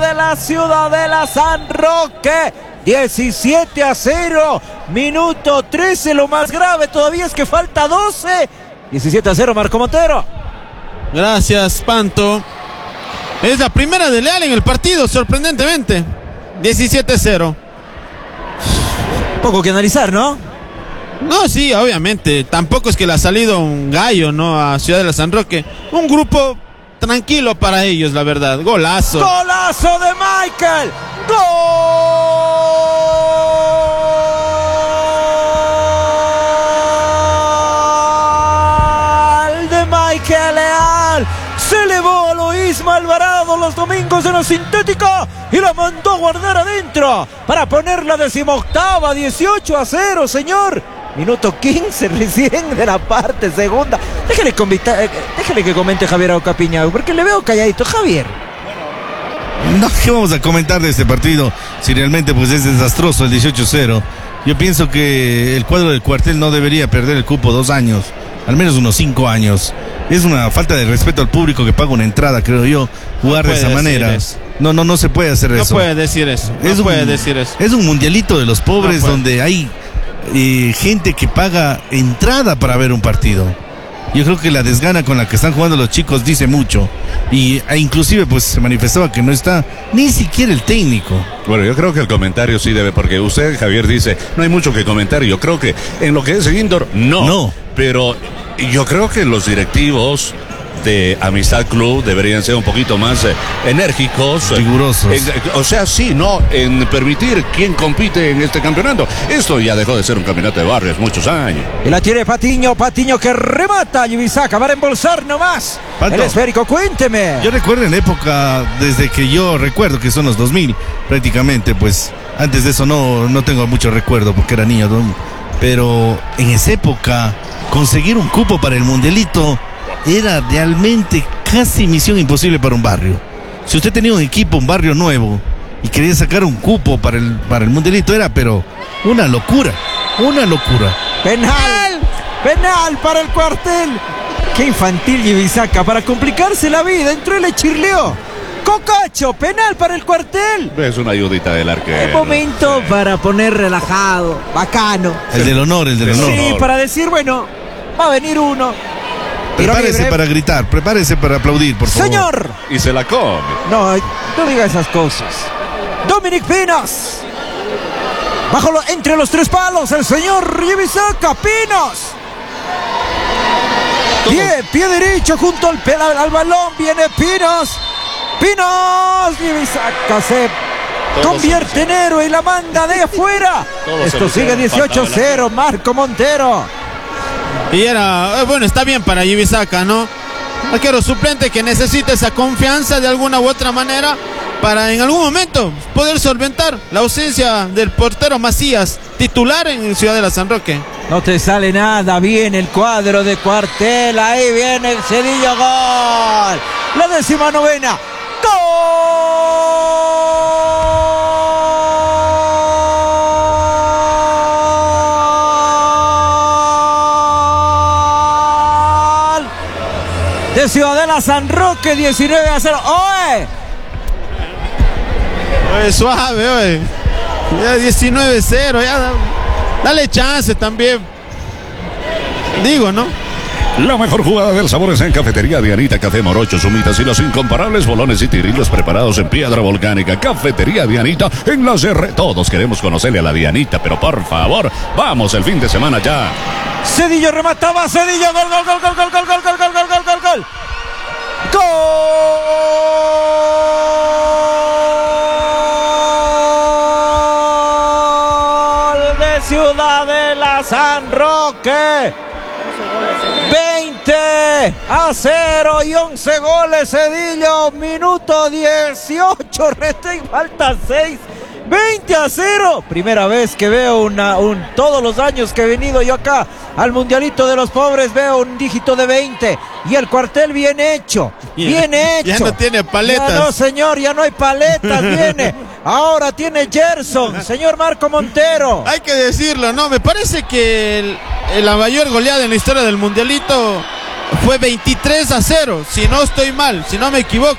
de la Ciudadela San Roque. 17-0, minuto 13. Lo más grave todavía es que falta 12. 17-0, Marco Montero. Gracias, Panto. Es la primera de Leal en el partido, sorprendentemente. 17-0. Poco que analizar, ¿no? No, sí, obviamente. Tampoco es que le ha salido un gallo, ¿no? A Ciudadela San Roque. Un grupo tranquilo para ellos, la verdad. Golazo. Golazo de Michael. Gol de Michael Leal. Se elevó a Loísma Alvarado los domingos en la sintética y la mandó a guardar adentro para poner la 18ª. 18-0, señor. Minuto 15 recién de la parte segunda. Déjale que comente Javier Ocapiña, porque le veo calladito. Javier. No, ¿qué vamos a comentar de este partido? Si realmente pues es desastroso el 18-0. Yo pienso que el cuadro del Cuartel no debería perder el cupo 2 años, al menos unos 5 años. Es una falta de respeto al público que paga una entrada, creo yo, jugar de esa manera. No se puede hacer eso. No puede decir eso. Es un mundialito de los pobres donde hay gente que paga entrada para ver un partido. Yo creo que la desgana con la que están jugando los chicos dice mucho. E inclusive pues se manifestaba que no está ni siquiera el técnico. Bueno, yo creo que el comentario sí debe, porque usted, Javier, dice, no hay mucho que comentar. Yo creo que en lo que es el indoor, no. Pero yo creo que los directivos de Amistad Club deberían ser un poquito más enérgicos, rigurosos. O sea, sí, no, en permitir quién compite en este campeonato. Esto ya dejó de ser un campeonato de barrios muchos años. Y la tiene Patiño que remata. Yubisaca va a embolsar nomás. Panto, el esférico, cuénteme. Yo recuerdo en época, desde que yo recuerdo, que son los 2000 prácticamente, pues antes de eso no tengo mucho recuerdo porque era niño, pero en esa época conseguir un cupo para el mundialito era realmente casi misión imposible para un barrio. Si usted tenía un equipo, un barrio nuevo, y quería sacar un cupo para el mundialito, era pero una locura. Penal para el Cuartel. Qué infantil Yubisaca, para complicarse la vida, entró y le chirleó. Cocacho, penal para el Cuartel. Es una ayudita del arquero. Es momento para poner relajado, bacano. El del honor. Sí, para decir, bueno, va a venir uno. Prepárese para gritar, prepárese para aplaudir, por favor. Señor. Y se la come. No diga esas cosas. Dominic Pinos. Entre los 3 palos, el señor Yubisaca. Pinos. Pie derecho junto al balón. Viene Pinos. Yubisaca se convierte en héroe y la manda de afuera. Esto sigue 18-0, Marco Montero. Y está bien para Yubisaca, ¿no? Arquero suplente que necesita esa confianza de alguna u otra manera para en algún momento poder solventar la ausencia del portero Macías, titular en Ciudadela San Roque. No te sale nada bien el cuadro de Cuartel. Ahí viene el Cedillo, gol. La 19ª. ¡Gol! 'De Ciudadela San Roque, 19-0. ¡Oye! Suave, oye. Ya 19-0, ya dale chance también. Digo, ¿no? La mejor jugada del sabor es en Cafetería Dianita, café morocho, sumitas y los incomparables bolones y tirillos preparados en piedra volcánica. Cafetería Dianita en la CR. Todos queremos conocerle a la Dianita, pero por favor, vamos el fin de semana ya. Cedillo remataba, Cedillo, gol. Gol de Ciudadela San Roque. 20-0 y 11 goles, Cedillo. Minuto 18, resta y falta 6. 20-0. Primera vez que veo todos los años que he venido yo acá al Mundialito de los Pobres, veo un dígito de 20. Y el Cuartel bien hecho. Ya no tiene paletas. Ya no, señor, ya no hay paletas. Viene. Ahora tiene Gerson, señor Marco Montero. Hay que decirlo, ¿no? Me parece que la mayor goleada en la historia del Mundialito fue 23-0. Si no estoy mal, si no me equivoco.